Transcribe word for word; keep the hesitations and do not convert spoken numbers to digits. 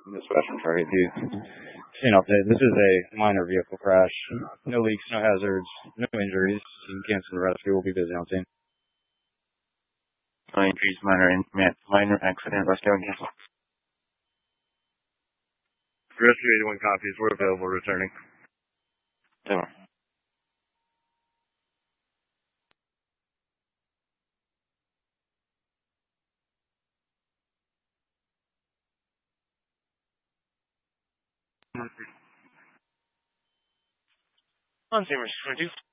Dispatch from Target two. Scene update. This is a minor vehicle crash. No leaks, no hazards, no injuries. You can cancel the rescue. We'll be busy on scene. No injuries, minor, in, minor accident, rescue and cancel. Rescue eighty-one copies. We're available returning. Over. On scene, twenty-two.